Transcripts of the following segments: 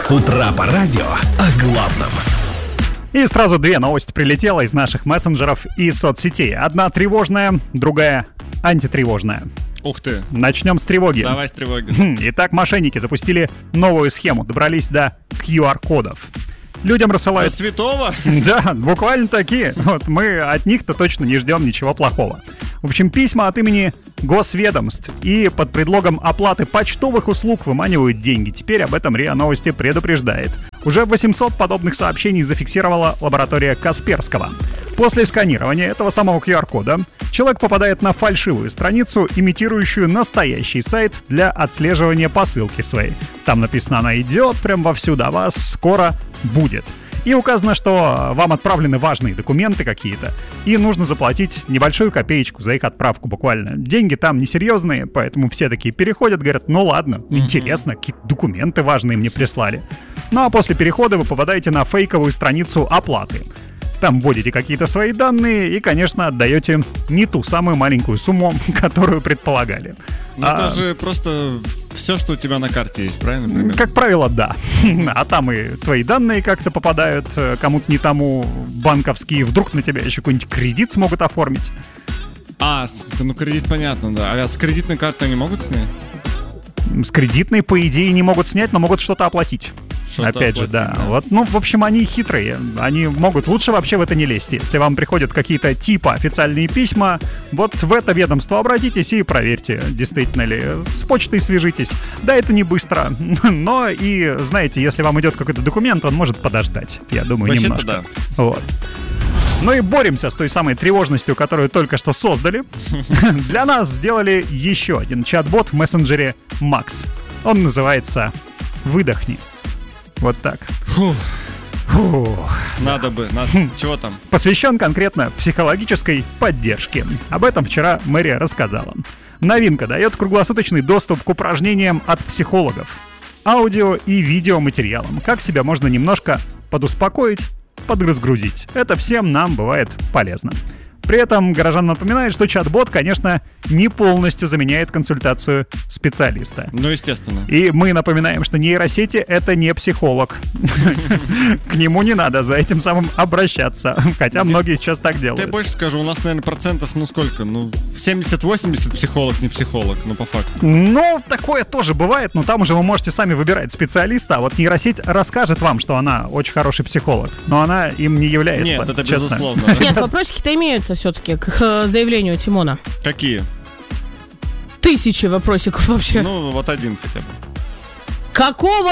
С утра по радио о главном. И сразу две новости прилетело из наших мессенджеров и соцсетей. Одна тревожная, другая антитревожная. Ух ты. Начнем с тревоги. Давай с тревоги. Итак, мошенники запустили новую схему. Добрались до QR-кодов. Людям рассылают... До святого? Да, буквально такие. Вот мы от них-то точно не ждем ничего плохого. В общем, письма от имени госведомств и под предлогом оплаты почтовых услуг выманивают деньги. Теперь об этом РИА Новости предупреждает. Уже 800 подобных сообщений зафиксировала лаборатория Касперского. После сканирования этого самого QR-кода человек попадает на фальшивую страницу, имитирующую настоящий сайт для отслеживания посылки своей. Там написано, она идет прям вовсю до вас, скоро будет. И указано, что вам отправлены важные документы какие-то, и нужно заплатить небольшую копеечку за их отправку буквально. Деньги там несерьезные, поэтому все такие переходят, говорят, ну ладно, интересно, какие-то документы важные мне прислали. Ну а после перехода вы попадаете на фейковую страницу оплаты. Там вводите какие-то свои данные и, конечно, отдаете не ту самую маленькую сумму, которую предполагали. Это же просто все, что у тебя на карте есть, правильно? Примерно? Как правило, да. А там и твои данные как-то попадают кому-то не тому, банковские. Вдруг на тебя еще какой-нибудь кредит смогут оформить. Ну кредит понятно, да. А с кредитной карты они могут снять? С кредитной, по идее, не могут снять, но могут что-то оплатить. Опять же, да. Вот, ну, в общем, они хитрые. Они могут лучше вообще в это не лезть. Если вам приходят какие-то типа официальные письма, вот в это ведомство обратитесь и проверьте, действительно ли. С почтой свяжитесь. Да, это не быстро. Но и, знаете, если вам идет какой-то документ, он может подождать. Я думаю, вообще-то немножко. Да. Вот. Ну и боремся с той самой тревожностью, которую только что создали. Для нас сделали еще один чат-бот в мессенджере Max. Он называется «Выдохни». Вот так. Надо. Чего там? Посвящен конкретно психологической поддержке. Об этом вчера мэрия рассказала. Новинка дает круглосуточный доступ к упражнениям от психологов. Аудио и видеоматериалам. Как себя можно немножко подуспокоить, подразгрузить. Это всем нам бывает полезно. При этом горожан напоминает, что чат-бот, конечно, не полностью заменяет консультацию специалиста. Ну, естественно. И мы напоминаем, что нейросети — это не психолог. К нему не надо за этим самым обращаться. Хотя многие сейчас так делают. Я больше скажу, у нас, наверное, процентов, 70-80 психолог, не психолог, по факту. Ну, такое тоже бывает, но там уже вы можете сами выбирать специалиста, а вот нейросеть расскажет вам, что она очень хороший психолог, но она им не является. Нет, это честно. Безусловно. Нет, вопросики-то имеются все-таки к заявлению Тимона. Какие? 1000 вопросиков вообще. Ну, вот один хотя бы. Какого?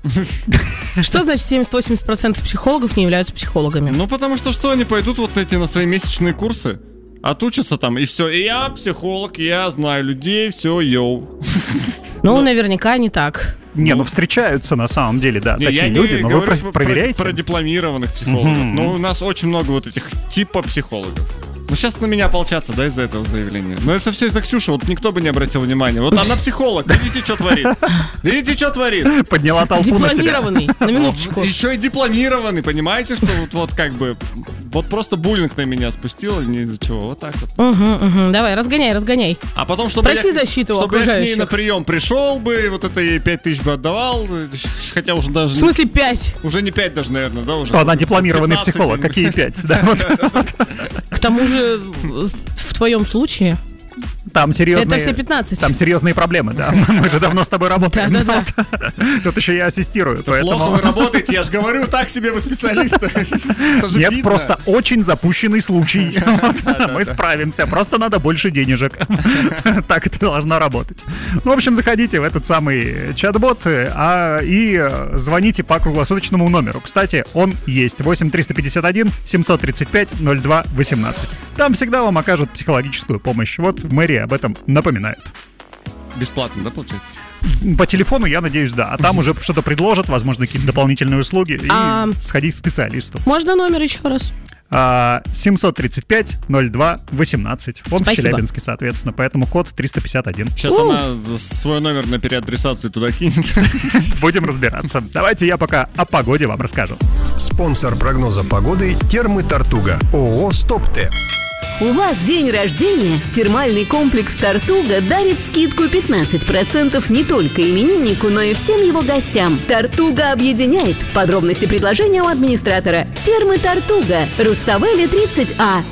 Что значит 70-80% психологов не являются психологами? Ну, потому что они пойдут вот эти на свои месячные курсы, отучатся там, и все. И я психолог, я знаю людей, все, йоу. Ну, наверняка не так. Не, встречаются на самом деле, да, такие люди, но вы проверяете? Про дипломированных психологов. Ну, у нас очень много вот этих типа психологов. Ну, сейчас на меня ополчатся, да, из-за этого заявления. Но это все из-за Ксюши, вот никто бы не обратил внимания. Вот она психолог, видите, что творит? Видите, что творит? Подняла толпу на тебя. Дипломированный, на минуточку. Еще и дипломированный, понимаете, что вот как бы... Вот просто буллинг на меня спустил, не из-за чего, вот так вот. Давай, разгоняй. А потом, чтобы проси защиту чтобы я к ней на окружающих. прием пришел бы, вот это ей 5000 бы отдавал, хотя уже даже... В смысле 5? Уже не 5 даже, наверное, да? Уже Она дипломированный 15, психолог, какие 5? Да, вот. К тому же, в твоем случае... Там серьезные, это все 15. Там серьезные проблемы, да. Мы же давно с тобой работаем. Да. Тут еще я ассистирую. Плохо вы работаете, я же говорю, так себе вы специалисты. Нет, просто очень запущенный случай. Мы справимся, просто надо больше денежек. Так это должно работать. Ну, в общем, заходите в этот самый чат-бот и звоните по круглосуточному номеру. Кстати, он есть. 8-351-735-02-18. Там всегда вам окажут психологическую помощь. Вот в мэрии об этом напоминают. Бесплатно, да, получается? По телефону, я надеюсь, да. А там уже что-то предложат, возможно, какие-то дополнительные услуги. И сходить к специалисту. Можно номер еще раз? 735-02-18. Он в Челябинске, соответственно, поэтому код 351. Сейчас она свой номер на переадресацию туда кинет. Будем разбираться. Давайте я пока о погоде вам расскажу. Спонсор прогноза погоды — Термы Тартуга. ООО «Стоп-Т». У вас день рождения? Термальный комплекс «Тартуга» дарит скидку 15% не только имениннику, но и всем его гостям. «Тартуга» объединяет. Подробности предложения у администратора. Термы «Тартуга». Руставели 30А.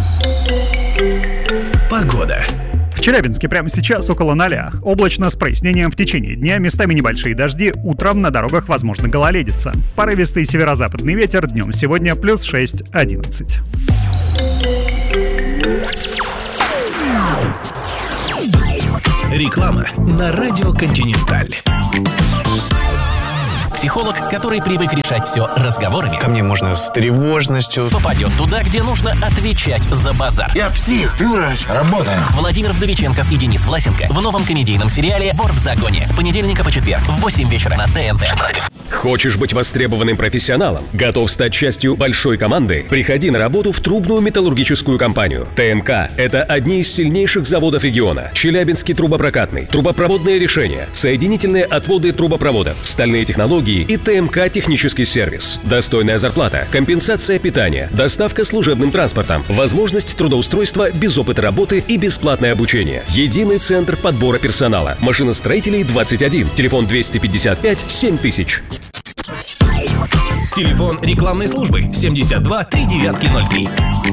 Погода. В Челябинске прямо сейчас около 0. Облачно с прояснением в течение дня, местами небольшие дожди, утром на дорогах возможно гололедица. Порывистый северо-западный ветер, днем сегодня плюс 6-11. Реклама на радио «Континенталь». Психолог, который привык решать все разговорами, Ко мне можно с тревожностью. попадет туда, где нужно отвечать за базар. Я псих, ты врач, работаем. Владимир Вдовиченков и Денис Власенко в новом комедийном сериале «Вор в законе» с понедельника по четверг в 8 вечера на ТНТ. Хочешь быть востребованным профессионалом? Готов стать частью большой команды? Приходи на работу в трубную металлургическую компанию. ТМК – это одни из сильнейших заводов региона. Челябинский трубопрокатный, трубопроводные решения, соединительные отводы трубопроводов, стальные технологии и ТМК технический сервис. Достойная зарплата, компенсация питания, доставка служебным транспортом, возможность трудоустройства без опыта работы и бесплатное обучение. Единый центр подбора персонала. Машиностроителей 21. Телефон 255 7000. Телефон рекламной службы 72 3903.